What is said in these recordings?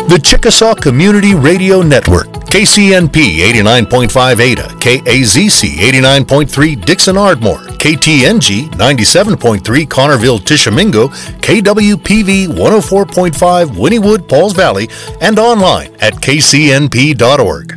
The Chickasaw Community Radio Network, KCNP 89.5 Ada, KAZC 89.3 Dixon Ardmore, KTNG 97.3 Connerville Tishomingo, KWPV 104.5 Wynnewood Pauls Valley, and online at kcnp.org.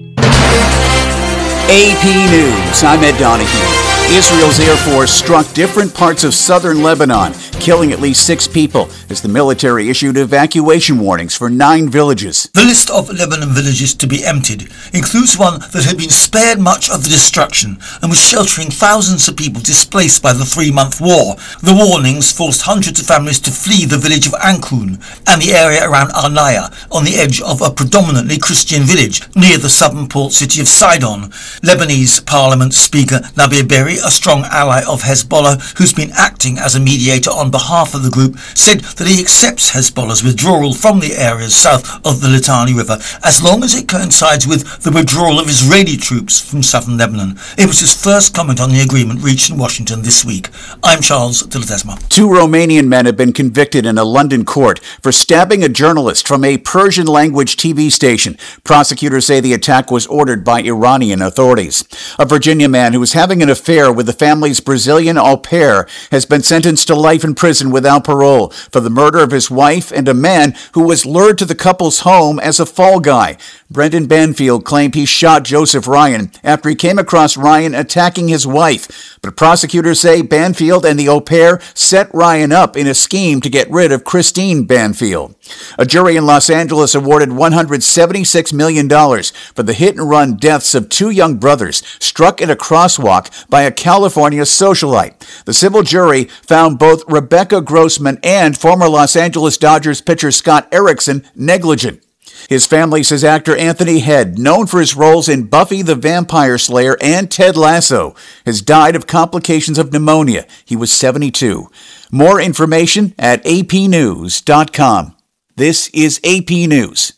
AP News, I'm Ed Donahue. Israel's Air Force struck different parts of southern Lebanon, killing at least 6 people as the military issued evacuation warnings for 9 villages. The list of Lebanon villages to be emptied includes one that had been spared much of the destruction and was sheltering thousands of people displaced by the 3-month war. The warnings forced hundreds of families to flee the village of Ankun and the area around Arnaya on the edge of a predominantly Christian village near the southern port city of Sidon. Lebanese Parliament Speaker Nabih Berri, a strong ally of Hezbollah who's been acting as a mediator on behalf of the group, said that he accepts Hezbollah's withdrawal from the areas south of the Litani River as long as it coincides with the withdrawal of Israeli troops from southern Lebanon. It was his first comment on the agreement reached in Washington this week. I'm Charles de Ledesma. 2 Romanian men have been convicted in a London court for stabbing a journalist from a Persian-language TV station. Prosecutors say the attack was ordered by Iranian authorities. A Virginia man who was having an affair with the family's Brazilian au pair has been sentenced to life in prison without parole for the murder of his wife and a man who was lured to the couple's home as a fall guy. Brendan Banfield claimed he shot Joseph Ryan after he came across Ryan attacking his wife. But prosecutors say Banfield and the au pair set Ryan up in a scheme to get rid of Christine Banfield. A jury in Los Angeles awarded $176 million for the hit-and-run deaths of 2 young brothers struck in a crosswalk by a California socialite. The civil jury found both Rebecca Grossman and former Los Angeles Dodgers pitcher Scott Erickson negligent. His family says actor Anthony Head, known for his roles in Buffy the Vampire Slayer and Ted Lasso, has died of complications of pneumonia. He was 72. More information at apnews.com. This is AP News.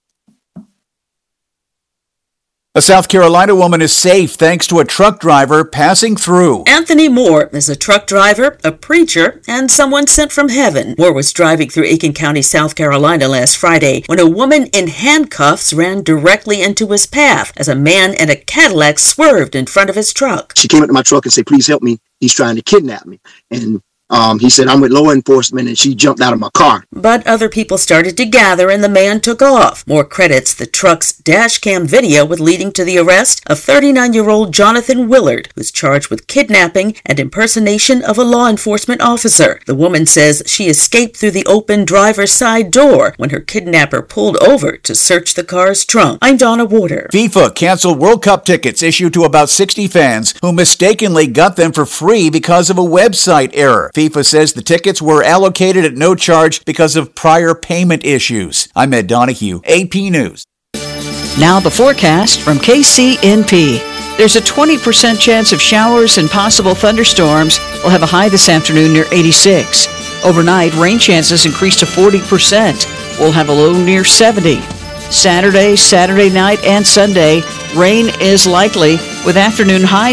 A South Carolina woman is safe thanks to a truck driver passing through. Anthony Moore is a truck driver, a preacher, and someone sent from heaven. Moore was driving through Aiken County, South Carolina last Friday when a woman in handcuffs ran directly into his path as a man in a Cadillac swerved in front of his truck. She came up to my truck and said, "Please help me. He's trying to kidnap me." And he said, "I'm with law enforcement," and she jumped out of my car. But other people started to gather and the man took off. Moore credits the truck's dash cam video with leading to the arrest of 39-year-old Jonathan Willard, who's charged with kidnapping and impersonation of a law enforcement officer. The woman says she escaped through the open driver's side door when her kidnapper pulled over to search the car's trunk. I'm Donna Warder. FIFA canceled World Cup tickets issued to about 60 fans who mistakenly got them for free because of a website error. FIFA says the tickets were allocated at no charge because of prior payment issues. I'm Ed Donahue, AP News. Now the forecast from KCNP. There's a 20% chance of showers and possible thunderstorms. We'll have a high this afternoon near 86. Overnight, rain chances increase to 40%. We'll have a low near 70. Saturday night, and Sunday, rain is likely with afternoon highs